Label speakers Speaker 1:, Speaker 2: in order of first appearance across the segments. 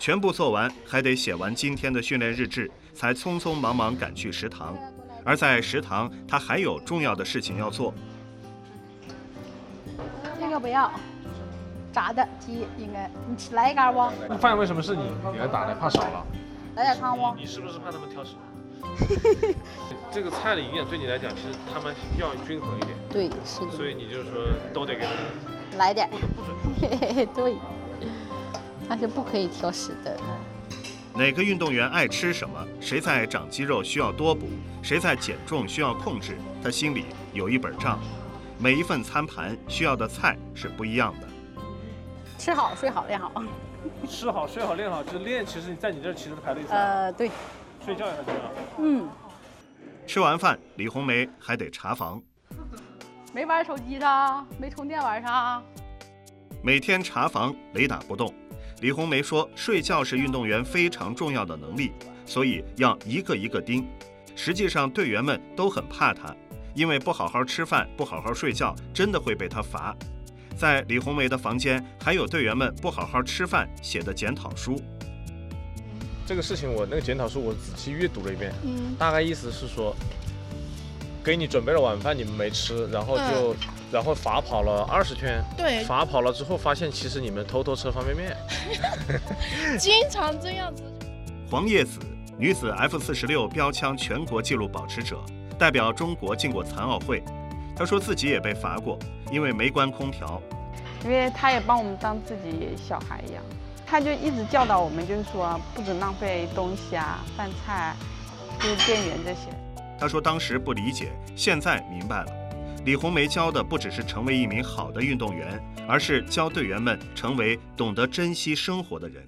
Speaker 1: 全部做完还得写完今天的训练日志，才匆匆忙忙赶去食堂。而在食堂，他还有重要的事情要做。
Speaker 2: 这个不要，炸的鸡应该，你吃来一杆不？
Speaker 3: 那饭为什么是你给他打的？怕少了？
Speaker 2: 来点汤不？
Speaker 3: 你是不是怕他们挑食？这个菜的营养对你来讲，其实他们要均衡一点。
Speaker 2: 对，是的。
Speaker 3: 所以你就是说都得给他们
Speaker 2: 来点。
Speaker 3: 不准。
Speaker 2: 对，但是不可以挑食的。
Speaker 1: 哪个运动员爱吃什么，谁在长肌肉需要多补，谁在减重需要控制，他心里有一本账。每一份餐盘需要的菜是不一样的。
Speaker 2: 吃好睡好练好。
Speaker 3: 吃好睡好练好，就是练。其实在你这儿其实排类似。
Speaker 2: 对。
Speaker 3: 睡觉也很重要。
Speaker 2: 嗯。
Speaker 1: 吃完饭，李红梅还得查房。
Speaker 2: 没玩手机啥？没充电玩啥？
Speaker 1: 每天查房，雷打不动。李红梅说，睡觉是运动员非常重要的能力，所以要一个一个盯。实际上，队员们都很怕她，因为不好好吃饭、不好好睡觉，真的会被她罚。在李红梅的房间，还有队员们不好好吃饭写的检讨书。
Speaker 3: 这个事情我那个检讨书我仔细阅读了一遍，大概意思是说，给你准备了晚饭，你们没吃，然后罚跑了20圈。
Speaker 4: 对，
Speaker 3: 罚跑了之后发现其实你们偷吃方便面。
Speaker 4: 经常这样子。
Speaker 1: 黄叶子，女子 F46标枪全国纪录保持者，代表中国进过残奥会。她说自己也被罚过，因为没关空调。
Speaker 5: 因为他也把我们当自己小孩一样，他就一直教导我们，就是说不准浪费东西啊，饭菜，就是电源这些。
Speaker 1: 他说当时不理解，现在明白了。李红梅教的不只是成为一名好的运动员，而是教队员们成为懂得珍惜生活的人。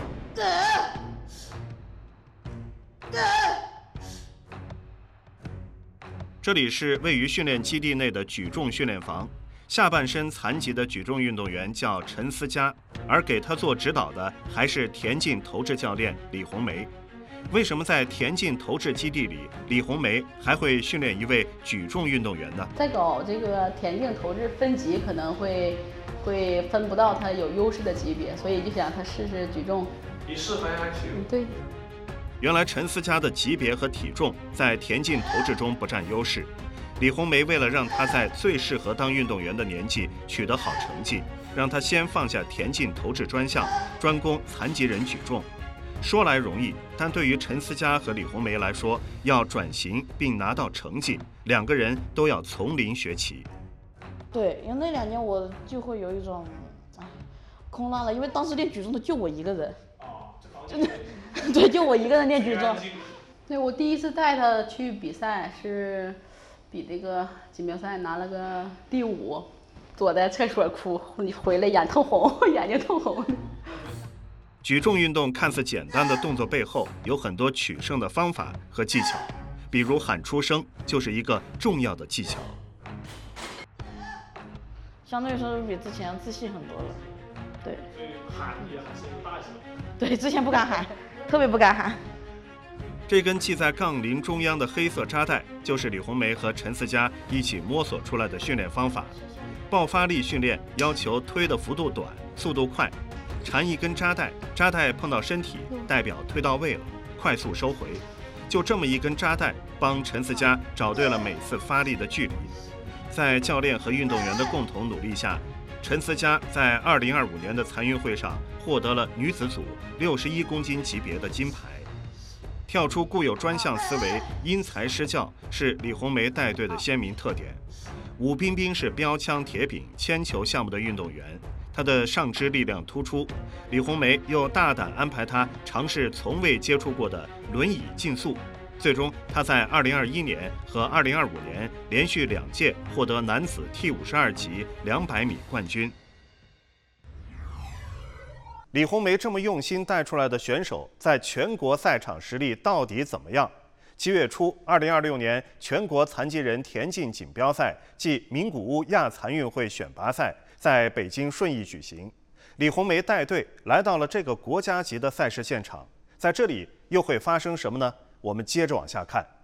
Speaker 1: 这里是位于训练基地内的举重训练房。下半身残疾的举重运动员叫陈思佳，而给他做指导的还是田径投掷教练李红梅。为什么在田径投掷基地里，李红梅还会训练一位举重运动员呢？
Speaker 2: 在搞这个田径投掷分级，可能会分不到他有优势的级别，所以就想他试试举重。
Speaker 3: 以示还行。
Speaker 2: 对。
Speaker 1: 原来陈思佳的级别和体重在田径投掷中不占优势。李红梅为了让他在最适合当运动员的年纪取得好成绩，让他先放下田径投掷专项，专攻残疾人举重。说来容易，但对于陈思佳和李红梅来说，要转型并拿到成绩，两个人都要从零学起。
Speaker 4: 对，因为那2年我就会有一种空落了，因为当时练举重的就我一个人。真的。对，就我一个人练举重。
Speaker 2: 对，我第一次带他去比赛是比这个锦标赛，拿了个第5，躲在厕所哭，你回来眼通红，眼睛通红。
Speaker 1: 举重运动看似简单的动作背后，有很多取胜的方法和技巧，比如喊出声就是一个重要的技巧。
Speaker 4: 相对来说比之前自信很多了。对。
Speaker 3: 喊也喊声音大一些。
Speaker 4: 对，之前不敢喊，特别不敢喊。
Speaker 1: 这根系在杠铃中央的黑色扎带，就是李红梅和陈思佳一起摸索出来的训练方法。爆发力训练要求推的幅度短，速度快。缠一根扎带，扎带碰到身体，代表推到位了，快速收回。就这么一根扎带，帮陈思佳找对了每次发力的距离。在教练和运动员的共同努力下，陈思佳在2025年的残运会上获得了女子组61公斤级别的金牌。跳出固有专项思维，因材施教是李红梅带队的鲜明特点。武彬彬是标枪、铁饼、铅球项目的运动员，他的上肢力量突出。李红梅又大胆安排他尝试从未接触过的轮椅竞速，最终他在2021年和2025年连续2届获得男子 T52级200米冠军。李红梅这么用心带出来的选手，在全国赛场实力到底怎么样？7月初，2026年全国残疾人田径锦标赛暨名古屋亚残运会选拔赛在北京顺义举行。李红梅带队来到了这个国家级的赛事现场，在这里又会发生什么呢？我们接着往下看。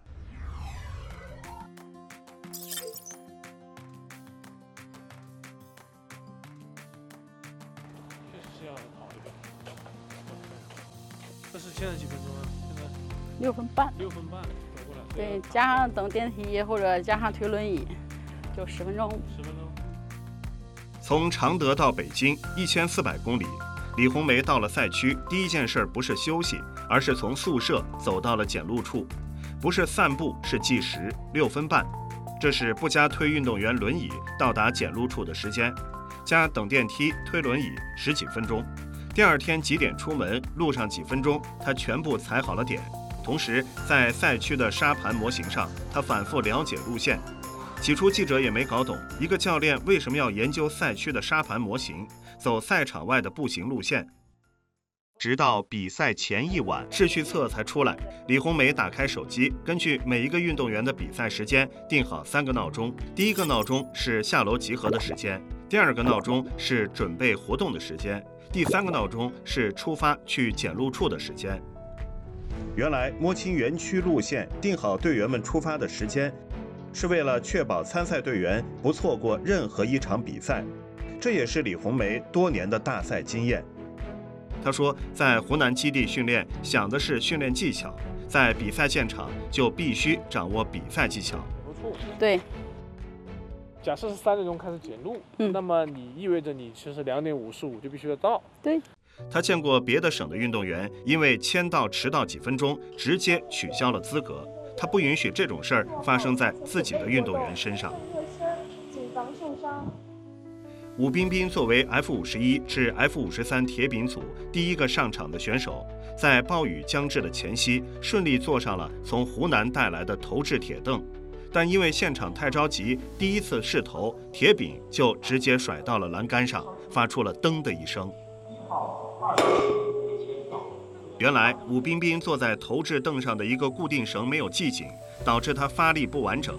Speaker 3: 这是现在几分钟啊？现在
Speaker 2: 6分半。
Speaker 3: 6分半走过来。
Speaker 2: 对，加上等电梯或者加上推轮椅，就10分钟。
Speaker 3: 10分钟。
Speaker 1: 从常德到北京1400公里，李红梅到了赛区，第一件事不是休息，而是从宿舍走到了检录处，不是散步，是计时6分半。这是不加推运动员轮椅到达检录处的时间，加等电梯、推轮椅10几分钟。第二天几点出门，路上几分钟，他全部踩好了点。同时，在赛区的沙盘模型上，他反复了解路线。起初记者也没搞懂，一个教练为什么要研究赛区的沙盘模型，走赛场外的步行路线。直到比赛前一晚，秩序册才出来，李红梅打开手机，根据每一个运动员的比赛时间定好3个闹钟。第一个闹钟是下楼集合的时间，第二个闹钟是准备活动的时间，第3个闹钟是出发去检录处的时间。原来摸清园区路线，定好队员们出发的时间，是为了确保参赛队员不错过任何一场比赛，这也是李红梅多年的大赛经验。他说，在湖南基地训练想的是训练技巧，在比赛现场就必须掌握比赛技巧。
Speaker 2: 对。
Speaker 3: 假设是3点钟开始检录，那么你意味着你其实2点55就必须要到。
Speaker 2: 对。
Speaker 1: 他见过别的省的运动员因为签到迟到几分钟，直接取消了资格。他不允许这种事儿发生在自己的运动员身上。
Speaker 6: 谨防受伤。
Speaker 1: 武彬彬作为 F51至 F53铁饼组第一个上场的选手，在暴雨将至的前夕，顺利坐上了从湖南带来的投掷铁凳，但因为现场太着急，第一次试投，铁饼就直接甩到了栏杆上，发出了噔的一声。原来武彬彬坐在投掷凳上的一个固定绳没有系紧，导致他发力不完整。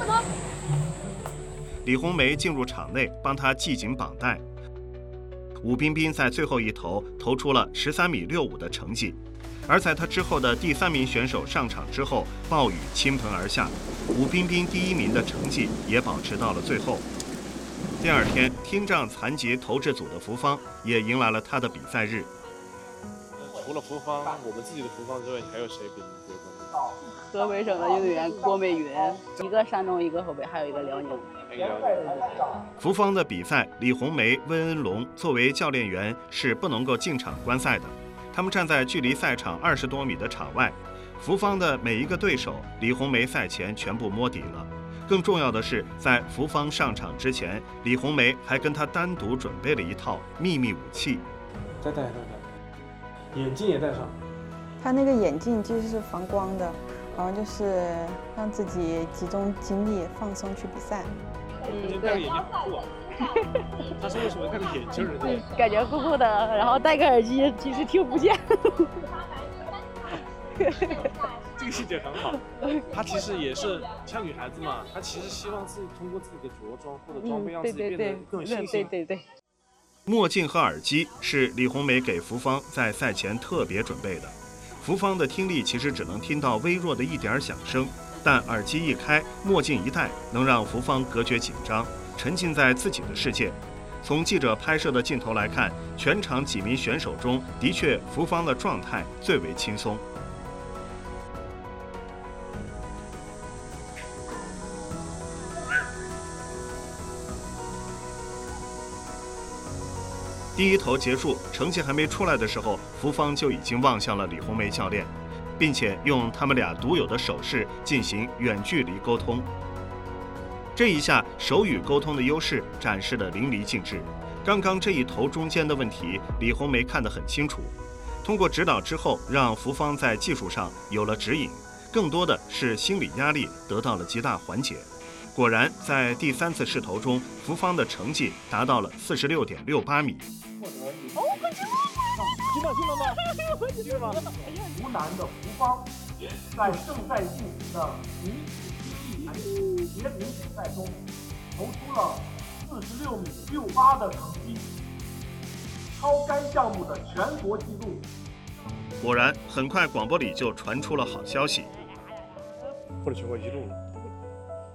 Speaker 1: 李红梅进入场内帮他系紧绑带。武彬彬在最后一投投出了13.65米的成绩，而在他之后的第3名选手上场之后，暴雨倾盆而下，武彬彬第1名的成绩也保持到了最后。第二天，听障残疾投掷组的福芳也迎来了他的比赛日。
Speaker 3: 除了福芳，我们自己的福芳之外，还有谁比你最关注？
Speaker 2: 河北省的运动员郭美云，一个山东，一个河北，还有一个辽宁。
Speaker 1: 福芳的比赛，李红梅、温恩龙作为教练员是不能够进场观赛的，他们站在距离赛场20多米的场外。福芳的每一个对手，李红梅赛前全部摸底了。更重要的是，在福芳上场之前，李红梅还跟他单独准备了一套秘密武器。
Speaker 3: 再戴，眼镜也戴上。
Speaker 7: 他那个眼镜其实是防光的，然后就是让自己集中精力放松去比赛。
Speaker 3: 戴个眼镜很酷啊！他是为什么戴个眼镜儿？
Speaker 2: 对，感觉酷酷的，然后戴个耳机，其实听不见。
Speaker 3: 这个细节很好。她其实也是像女孩子嘛，她其实希望自己通过自己的着装或者装备，让自己变得更有信心。
Speaker 2: 对。
Speaker 1: 墨镜和耳机是李红梅给福芳在赛前特别准备的。福芳的听力其实只能听到微弱的一点响声，但耳机一开，墨镜一戴，能让福芳隔绝紧张，沉浸在自己的世界。从记者拍摄的镜头来看，全场几名选手中，的确福芳的状态最为轻松。第一投结束，成绩还没出来的时候，福芳就已经望向了李红梅教练，并且用他们俩独有的手势进行远距离沟通。这一下手语沟通的优势展示得淋漓尽致。刚刚这一投中间的问题，李红梅看得很清楚。通过指导之后，让福芳在技术上有了指引，更多的是心理压力得到了极大缓解。果然，在第3次试投中，福芳的成绩达到了46.68米。
Speaker 8: 听了吗？湖南的福芳在正在进行的女子铁饼比赛中，投出了46.68米的成绩，超该项目的全国纪录。
Speaker 1: 果然，很快广播里就传出了好消息，
Speaker 3: 获得全国纪录了。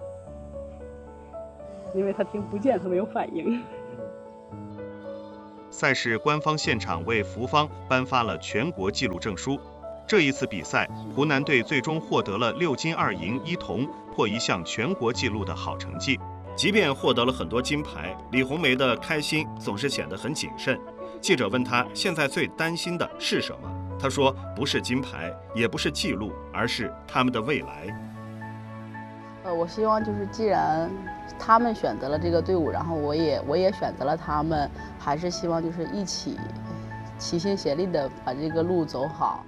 Speaker 2: 因为他听不见，他没有反应。
Speaker 1: 赛事官方现场为福方颁发了全国纪录证书。这一次比赛，湖南队最终获得了6金2银1铜，破一项全国纪录的好成绩。即便获得了很多金牌，李红梅的开心总是显得很谨慎。记者问她现在最担心的是什么，她说不是金牌，也不是纪录，而是他们的未来。
Speaker 2: 我希望就是既然他们选择了这个队伍，然后我也选择了他们，还是希望就是一起齐心协力的把这个路走好。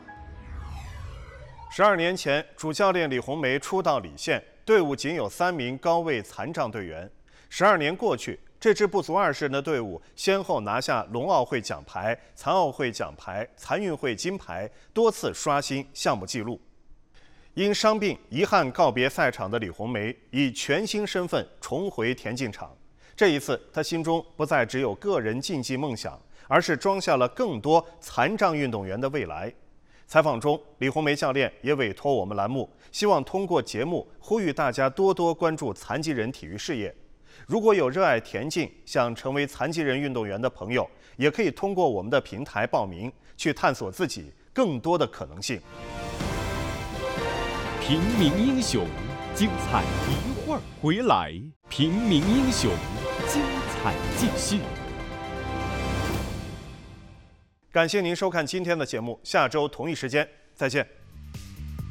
Speaker 1: 12年前，主教练李红梅初到莅县，队伍仅有3名高位残障队员。12年过去，这支不足20人的队伍先后拿下龙奥会奖牌、残奥会奖牌、残运会金牌，多次刷新项目纪录。因伤病遗憾告别赛场的李红梅，以全新身份重回田径场。这一次，她心中不再只有个人竞技梦想，而是装下了更多残障运动员的未来。采访中，李红梅教练也委托我们栏目，希望通过节目呼吁大家多多关注残疾人体育事业。如果有热爱田径、想成为残疾人运动员的朋友，也可以通过我们的平台报名，去探索自己更多的可能性。
Speaker 9: 平民英雄，精彩一会儿回来。平民英雄，精彩继续。
Speaker 1: 感谢您收看今天的节目，下周同一时间再见。